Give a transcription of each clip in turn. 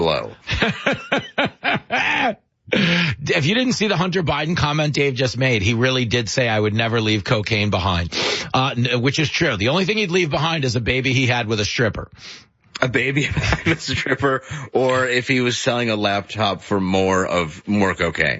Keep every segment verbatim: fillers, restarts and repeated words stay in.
blow. If you didn't see the Hunter Biden comment Dave just made, he really did say I would never leave cocaine behind, uh, which is true. The only thing he'd leave behind is a baby he had with a stripper. A baby with a stripper, or if he was selling a laptop for more of more cocaine.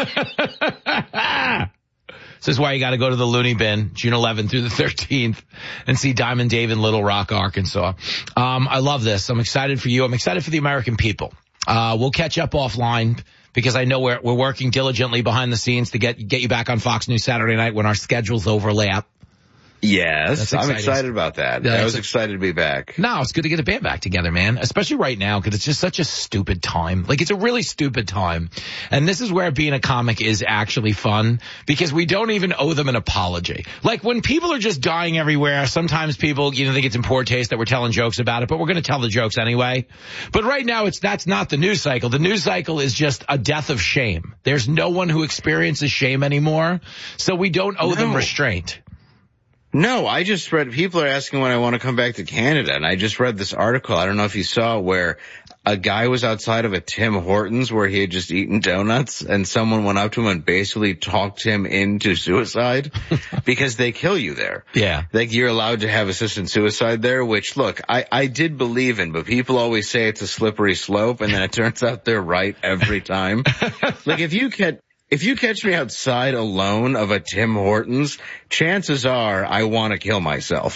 This is why you got to go to the Looney Bin, June eleventh through the thirteenth, and see Diamond Dave in Little Rock, Arkansas. Um, I love this. I'm excited for you. I'm excited for the American people. Uh, we'll catch up offline because I know we're we're working diligently behind the scenes to get get you back on Fox News Saturday night when our schedules overlap. Yes, I'm excited about that. Yeah, I was excited to be back. No, it's good to get a band back together, man, especially right now because it's just such a stupid time. Like, it's a really stupid time. And this is where being a comic is actually fun because we don't even owe them an apology. Like, when people are just dying everywhere, sometimes people, you know, think it's in poor taste that we're telling jokes about it, but we're going to tell the jokes anyway. But right now, it's that's not the news cycle. The news cycle is just a death of shame. There's no one who experiences shame anymore, so we don't owe no. them restraint. No, I just read, people are asking when I want to come back to Canada, and I just read this article, I don't know if you saw, where a guy was outside of a Tim Hortons where he had just eaten donuts, and someone went up to him and basically talked him into suicide because they kill you there. Yeah. Like, you're allowed to have assisted suicide there, which, look, I, I did believe in, but people always say it's a slippery slope, and then it turns out they're right every time. Like, if you can... If you catch me outside alone of a Tim Hortons, chances are I want to kill myself.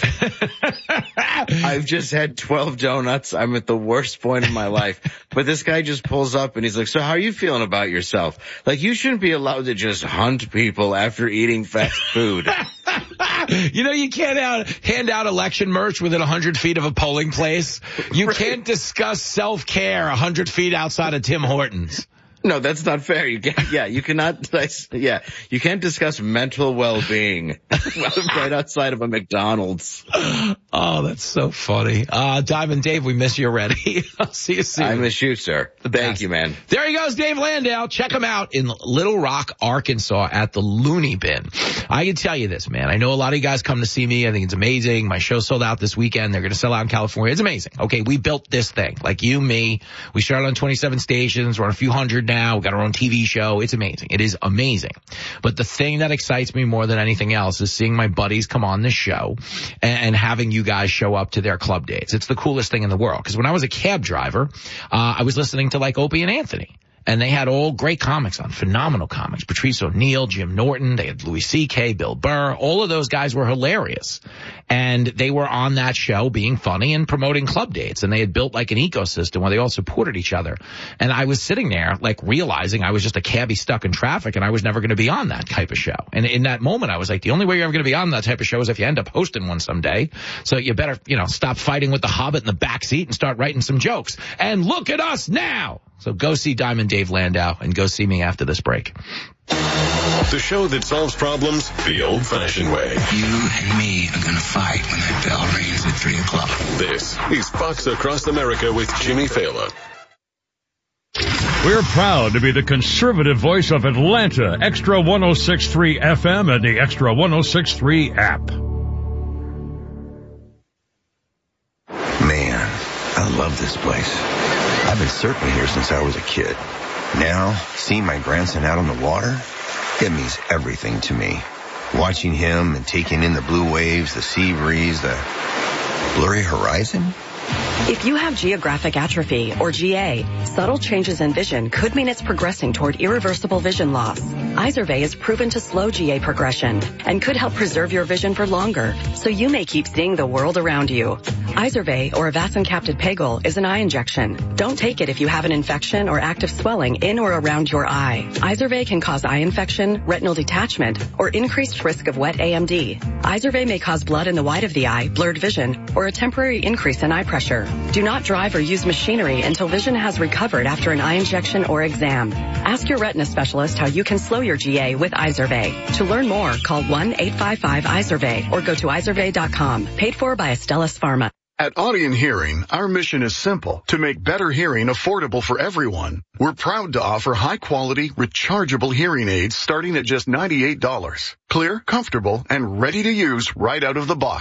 I've just had twelve donuts. I'm at the worst point in my life. But this guy just pulls up and he's like, so how are you feeling about yourself? Like, you shouldn't be allowed to just hunt people after eating fast food. You know, you can't out, hand out election merch within one hundred feet of a polling place. You right. can't discuss self-care one hundred feet outside of Tim Hortons. No, that's not fair. You can't, yeah, you cannot, yeah, you can't discuss mental well-being right outside of a McDonald's. Oh, that's so funny. Uh, Diamond Dave, we miss you already. I'll see you soon. I miss you, sir. The Thank best. you, man. There he goes, Dave Landau. Check him out in Little Rock, Arkansas at the Looney Bin. I can tell you this, man. I know a lot of you guys come to see me. I think it's amazing. My show sold out this weekend. They're going to sell out in California. It's amazing. Okay, we built this thing. Like you, me. We started on twenty-seven stations. We're on a few hundred now. We got our own T V show. It's amazing. It is amazing. But the thing that excites me more than anything else is seeing my buddies come on this show and, and having you guys show up to their club dates. It's the coolest thing in the world. Because when I was a cab driver, uh, I was listening to like Opie and Anthony. And they had all great comics on, phenomenal comics. Patrice O'Neill, Jim Norton, they had Louis C K, Bill Burr. All of those guys were hilarious. And they were on that show being funny and promoting club dates. And they had built like an ecosystem where they all supported each other. And I was sitting there like realizing I was just a cabbie stuck in traffic and I was never going to be on that type of show. And in that moment, I was like, the only way you're ever going to be on that type of show is if you end up hosting one someday. So you better, you know, stop fighting with the Hobbit in the back seat and start writing some jokes. And look at us now. So go see Diamond Dave Landau and go see me after this break. The show that solves problems the old-fashioned way. You and me are going to fight when that bell rings at three o'clock. This is Fox Across America with Jimmy Fallon. We're proud to be the conservative voice of Atlanta, Extra one oh six point three F M and the Extra one oh six point three app. Man, I love this place. I've been surfing here since I was a kid. Now, seeing my grandson out on the water, it means everything to me. Watching him and taking in the blue waves, the sea breeze, the blurry horizon. If you have geographic atrophy, or G A, subtle changes in vision could mean it's progressing toward irreversible vision loss. Izervay is proven to slow G A progression and could help preserve your vision for longer, so you may keep seeing the world around you. Izervay, or avacincaptad pegol, is an eye injection. Don't take it if you have an infection or active swelling in or around your eye. Izervay can cause eye infection, retinal detachment, or increased risk of wet A M D. Izervay may cause blood in the white of the eye, blurred vision, or a temporary increase in eye pressure. Do not drive or use machinery until vision has recovered after an eye injection or exam. Ask your retina specialist how you can slow your G A with Izervay. To learn more, call one eight five five Izervay or go to izervay dot com. Paid for by Astellas Pharma. At Audien Hearing, our mission is simple, to make better hearing affordable for everyone. We're proud to offer high-quality, rechargeable hearing aids starting at just ninety-eight dollars. Clear, comfortable, and ready to use right out of the box.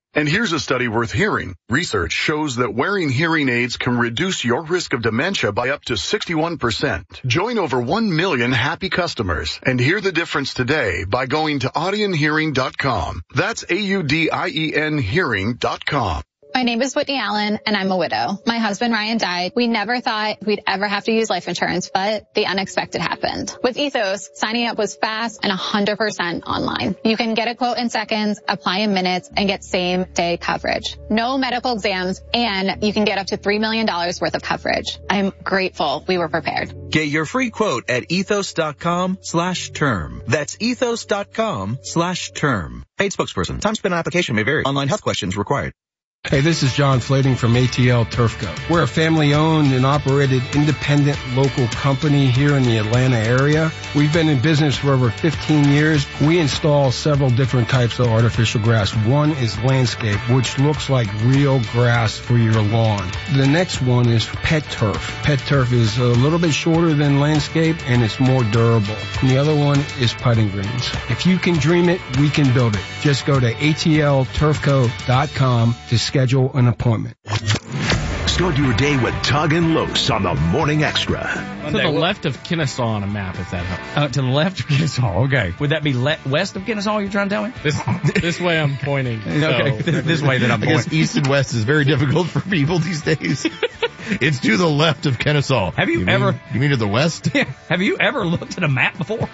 And here's a study worth hearing. Research shows that wearing hearing aids can reduce your risk of dementia by up to sixty-one percent. Join over one million happy customers and hear the difference today by going to audien hearing dot com. That's A U D I E N hearing dot com. My name is Whitney Allen, and I'm a widow. My husband, Ryan, died. We never thought we'd ever have to use life insurance, but the unexpected happened. With Ethos, signing up was fast and one hundred percent online. You can get a quote in seconds, apply in minutes, and get same-day coverage. No medical exams, and you can get up to three million dollars worth of coverage. I'm grateful we were prepared. Get your free quote at ethos.com slash term. That's ethos.com slash term. Paid spokesperson. Time spent on application may vary. Online health questions required. Hey, this is John Flading from A T L Turfco. We're a family-owned and operated independent local company here in the Atlanta area. We've been in business for over fifteen years. We install several different types of artificial grass. One is landscape, which looks like real grass for your lawn. The next one is pet turf. Pet turf is a little bit shorter than landscape, and it's more durable. And the other one is putting greens. If you can dream it, we can build it. Just go to A T L turfco dot com to schedule an appointment. Start your day with Tug and Los on the Morning Extra. To the left of Kennesaw on a map, if that helps. Uh, to the left of Kennesaw, okay. Would that be le- west of Kennesaw, you're trying to tell me? This this way I'm pointing. So. Okay, this, this way that I'm pointing. I guess east and west is very difficult for people these days. It's to the left of Kennesaw. Have you, you ever... Mean, you mean to the west? Yeah. Have you ever looked at a map before?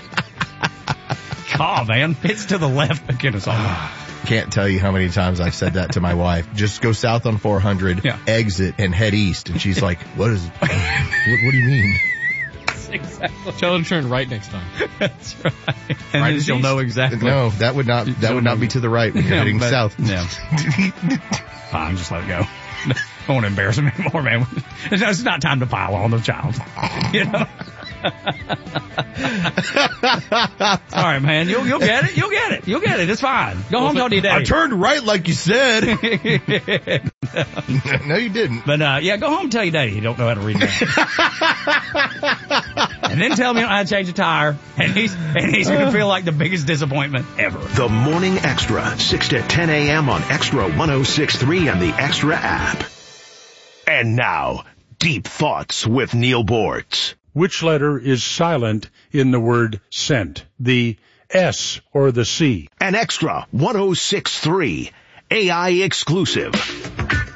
God, man, it's to the left of Kennesaw. Can't tell you how many times I've said that to my wife. Just go south on four hundred, yeah. exit, and head east. And she's like, what is, what, what do you mean? Exactly. Tell her to turn right next time. That's right. And right then she'll know exactly. No, that would not, that would not be to the right when you're no, heading but, south. Yeah. Fine, just let it go. I won't embarrass him anymore, man. It's not time to pile on the child. You know? All right, man. You'll, you'll get it. You'll get it. You'll get it. It's fine. Go well, home, talk to your daddy. I turned right like you said. No, you didn't. But, uh, yeah, go home and tell your daddy you don't know how to read maps. And then tell him you don't know how to change a tire. And he's, and he's going to feel like the biggest disappointment ever. The Morning Extra, six to ten a.m. on Extra one oh six point three and the Extra app. And now, Deep Thoughts with Neil Bortz. Which letter is silent in the word sent? The S or the C? An Extra one oh six point three A I exclusive.